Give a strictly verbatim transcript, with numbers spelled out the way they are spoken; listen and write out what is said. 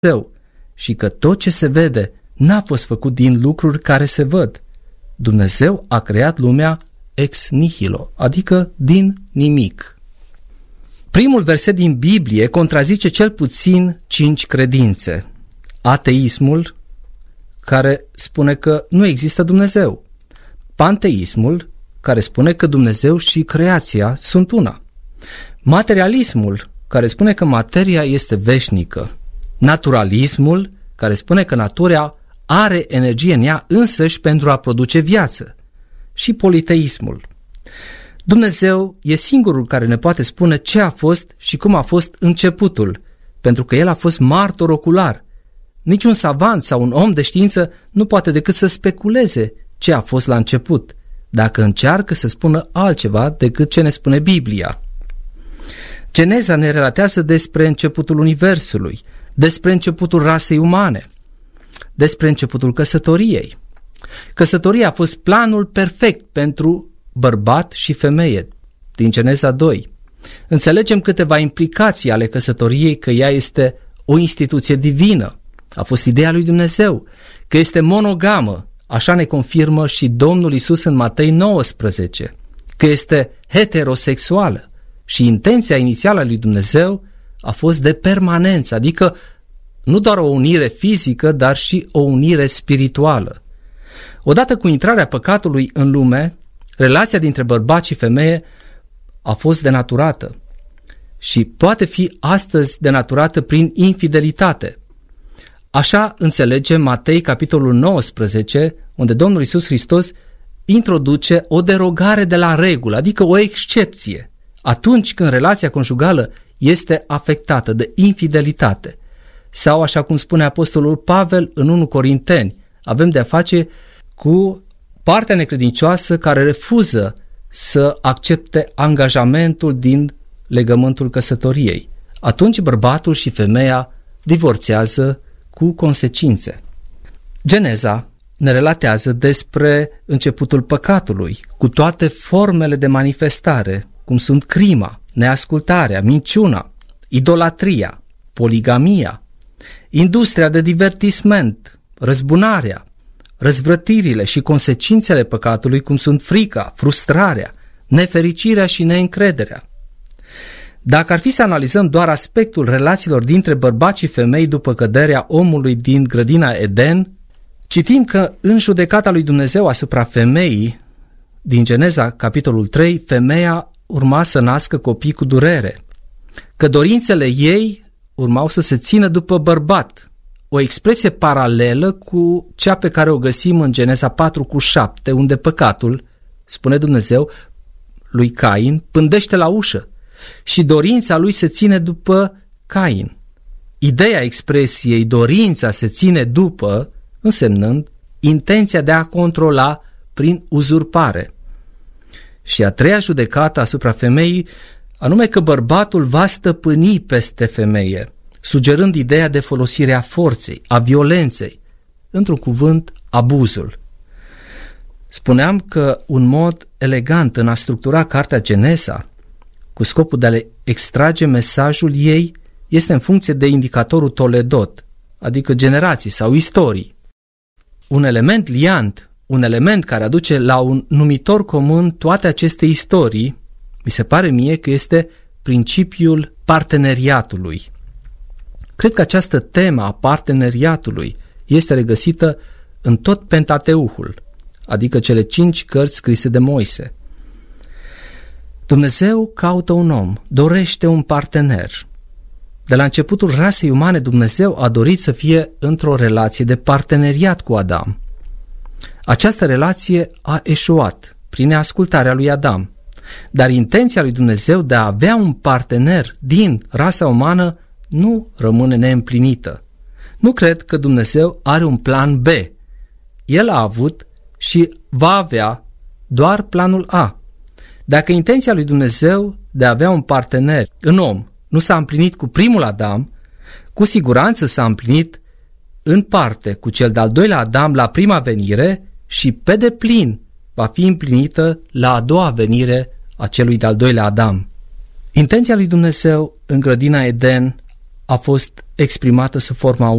Dumnezeu și că tot ce se vede n-a fost făcut din lucruri care se văd. Dumnezeu a creat lumea ex nihilo, adică din nimic. Primul verset din Biblie contrazice cel puțin cinci credințe. Ateismul, care spune că nu există Dumnezeu. Panteismul, care spune că Dumnezeu și creația sunt una. Materialismul, care spune că materia este veșnică. Naturalismul, care spune că natura are energie în ea însăși pentru a produce viață. Și politeismul. Dumnezeu e singurul care ne poate spune ce a fost și cum a fost începutul, pentru că El a fost martor ocular. Niciun savant sau un om de știință nu poate decât să speculeze ce a fost la început, dacă încearcă să spună altceva decât ce ne spune Biblia. Geneza ne relatează despre începutul universului, despre începutul rasei umane, despre începutul căsătoriei. Căsătoria a fost planul perfect pentru bărbat și femeie, din Geneza doi. Înțelegem câteva implicații ale căsătoriei, că ea este o instituție divină, a fost ideea lui Dumnezeu, că este monogamă, așa ne confirmă și Domnul Iisus în Matei nouăsprezece, că este heterosexuală și intenția inițială a lui Dumnezeu a fost de permanență, adică nu doar o unire fizică, dar și o unire spirituală. Odată cu intrarea păcatului în lume, relația dintre bărbat și femeie a fost denaturată și poate fi astăzi denaturată prin infidelitate. Așa înțelegem Matei, capitolul nouăsprezece, unde Domnul Iisus Hristos introduce o derogare de la regulă, adică o excepție, atunci când relația conjugală este afectată de infidelitate. Sau, așa cum spune apostolul Pavel în întâi Corinteni, avem de-a face cu partea necredincioasă care refuză să accepte angajamentul din legământul căsătoriei. Atunci bărbatul și femeia divorțează cu consecințe. Geneza ne relatează despre începutul păcatului, cu toate formele de manifestare, cum sunt crima, neascultarea, minciuna, idolatria, poligamia, industria de divertisment, răzbunarea, răzvrătirile și consecințele păcatului, cum sunt frica, frustrarea, nefericirea și neîncrederea. Dacă ar fi să analizăm doar aspectul relațiilor dintre bărbați și femei după căderea omului din grădina Eden, citim că în judecata lui Dumnezeu asupra femeii, din Geneza, capitolul trei, femeia urma să nască copii cu durere, că dorințele ei urmau să se țină după bărbat, o expresie paralelă cu cea pe care o găsim în Geneza patru cu șapte, unde păcatul, spune Dumnezeu lui Cain, pândește la ușă și dorința lui se ține după Cain. Ideea expresiei dorința se ține după, însemnând intenția de a controla prin uzurpare. Și a treia judecată asupra femeii, anume că bărbatul va stăpâni peste femeie, sugerând ideea de folosire a forței, a violenței, într-un cuvânt, abuzul. Spuneam că un mod elegant în a structura cartea Geneza, cu scopul de a le extrage mesajul ei, este în funcție de indicatorul Toledot, adică generații sau istorii. Un element liant, un element care aduce la un numitor comun toate aceste istorii, mi se pare mie că este principiul parteneriatului. Cred că această temă a parteneriatului este regăsită în tot Pentateuhul, adică cele cinci cărți scrise de Moise. Dumnezeu caută un om, dorește un partener. De la începutul rasei umane, Dumnezeu a dorit să fie într-o relație de parteneriat cu Adam. Această relație a eșuat prin neascultarea lui Adam, dar intenția lui Dumnezeu de a avea un partener din rasa umană nu rămâne neîmplinită. Nu cred că Dumnezeu are un plan B. El a avut și va avea doar planul A. Dacă intenția lui Dumnezeu de a avea un partener în om nu s-a împlinit cu primul Adam, cu siguranță s-a împlinit în parte cu cel de-al doilea Adam la prima venire și pe deplin va fi împlinită la a doua venire a celui de-al doilea Adam. Intenția lui Dumnezeu în grădina Eden a fost exprimată sub forma